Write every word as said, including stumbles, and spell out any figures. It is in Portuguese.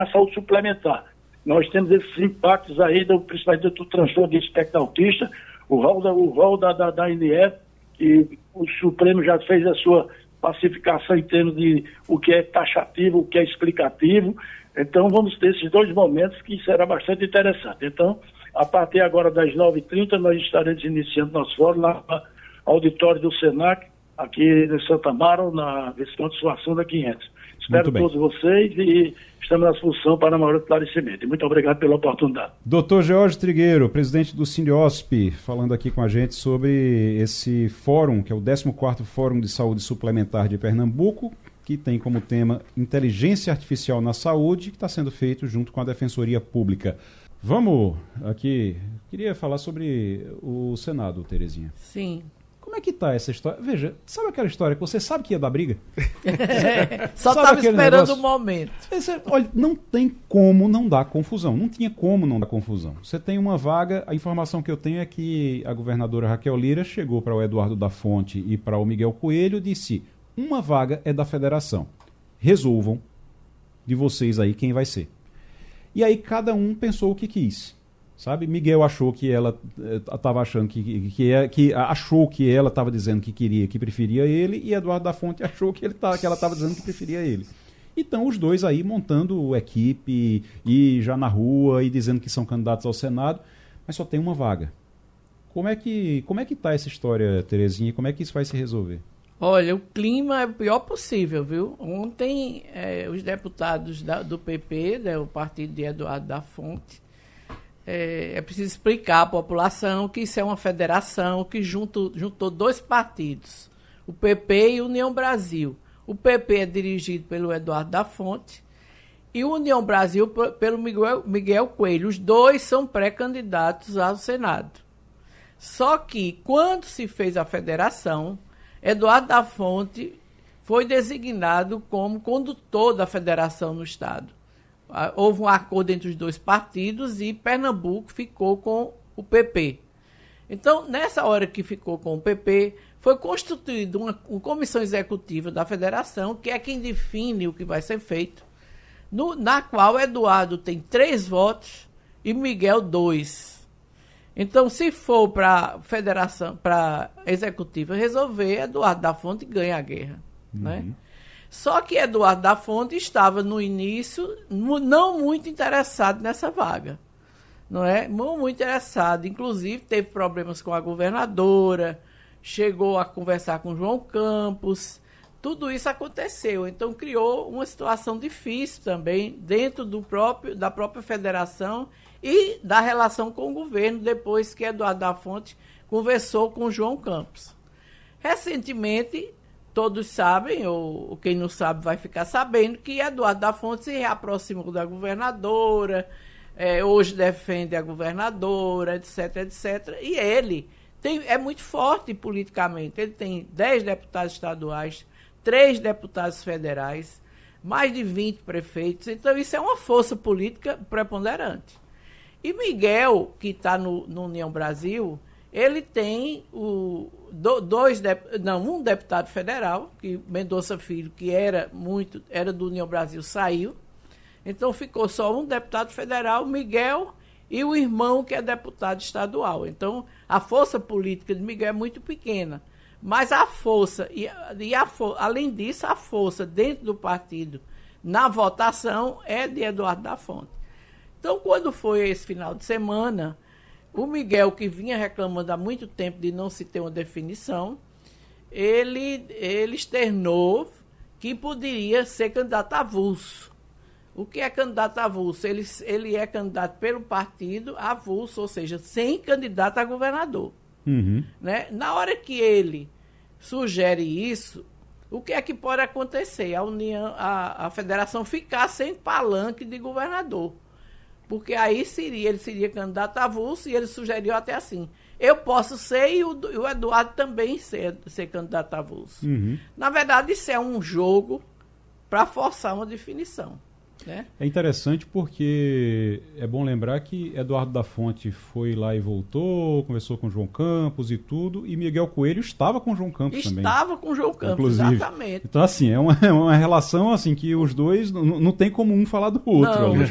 a saúde suplementar. Nós temos esses impactos aí, do, principalmente do transtorno de espectro autista, o rol da, o rol da, da, da A N E, que o Supremo já fez a sua pacificação em termos de o que é taxativo, o que é explicativo. Então, vamos ter esses dois momentos que será bastante interessante. Então, a partir agora das nove e trinta, nós estaremos iniciando nosso fórum lá no auditório do Senac, aqui em Santa Amaro, na Visconde Suassuna quinhentos. Espero todos vocês e estamos à disposição para maior esclarecimento. E muito obrigado pela oportunidade. doutor George Trigueiro, presidente do Sindiosp, falando aqui com a gente sobre esse fórum, que é o décimo quarto Fórum de Saúde Suplementar de Pernambuco, que tem como tema Inteligência Artificial na Saúde, que está sendo feito junto com a Defensoria Pública. Vamos aqui, queria falar sobre o Senado, Terezinha. Sim. Como é que tá essa história? Veja, sabe aquela história que você sabe que ia dar briga? É, só estava esperando o momento. Esse, olha, não tem como não dar confusão. Não tinha como não dar confusão. Você tem uma vaga, a informação que eu tenho é que a governadora Raquel Lira chegou para o Eduardo da Fonte e para o Miguel Coelho e disse: uma vaga é da federação. Resolvam de vocês aí quem vai ser. E aí cada um pensou o que quis. Sabe? Miguel achou que ela estava achando que, que, que, que achou que ela estava dizendo que queria, que preferia ele, e Eduardo da Fonte achou que, ele tá, que ela estava dizendo que preferia ele. Então os dois aí montando equipe e já na rua e dizendo que são candidatos ao Senado, mas só tem uma vaga. Como é que como é que tá essa história, Terezinha? Como é que isso vai se resolver? Olha, o clima é o pior possível, viu? Ontem é, os deputados da, do P P, né, o partido de Eduardo da Fonte, É, é preciso explicar à população que isso é uma federação que junto, juntou dois partidos, o P P e o União Brasil. O P P é dirigido pelo Eduardo da Fonte e o União Brasil pelo Miguel, Miguel Coelho. Os dois são pré-candidatos ao Senado. Só que, quando se fez a federação, Eduardo da Fonte foi designado como condutor da federação no Estado. Houve um acordo entre os dois partidos e Pernambuco ficou com o P P. Então, nessa hora que ficou com o P P, foi constituída uma, uma comissão executiva da federação, que é quem define o que vai ser feito, no, na qual Eduardo tem três votos e Miguel dois. Então, se for para a federação, para a executiva resolver, Eduardo da Fonte ganha a guerra, uhum. né? Só que Eduardo da Fonte estava, no início, não muito interessado nessa vaga. Não é? Não muito interessado. Inclusive, teve problemas com a governadora, chegou a conversar com João Campos. Tudo isso aconteceu. Então, criou uma situação difícil também dentro do próprio, da própria federação e da relação com o governo, depois que Eduardo da Fonte conversou com João Campos. Recentemente, todos sabem, ou quem não sabe vai ficar sabendo, que Eduardo da Fonte se reaproximou da governadora, é, hoje defende a governadora, etc, etcétera. E ele tem, é muito forte politicamente. Ele tem dez deputados estaduais, três deputados federais, mais de vinte prefeitos. Então, isso é uma força política preponderante. E Miguel, que está no, no União Brasil, ele tem o, do, dois, não, um deputado federal, que Mendonça Filho, que era, muito, era do União Brasil, saiu. Então ficou só um deputado federal, Miguel, e o irmão, que é deputado estadual. Então a força política de Miguel é muito pequena. Mas a força, e, e a, além disso, a força dentro do partido, na votação, é de Eduardo da Fonte. Então, quando foi esse final de semana, o Miguel, que vinha reclamando há muito tempo de não se ter uma definição, ele, ele externou que poderia ser candidato avulso. O que é candidato avulso? Ele, ele é candidato pelo partido avulso, ou seja, sem candidato a governador. Uhum. Né? Na hora que ele sugere isso, o que é que pode acontecer? A, União, a, a federação ficar sem palanque de governador. Porque aí seria, ele seria candidato avulso e ele sugeriu até assim, eu posso ser e o, o Eduardo também ser, ser candidato avulso. Uhum. Na verdade, isso é um jogo para forçar uma definição. Né? É interessante porque é bom lembrar que Eduardo da Fonte foi lá e voltou, conversou com João Campos e tudo, e Miguel Coelho estava com João Campos estava também. Estava com João Campos, inclusive. Exatamente. Então, assim, é uma, é uma relação assim que os dois não, não tem como um falar do outro. Não, ali.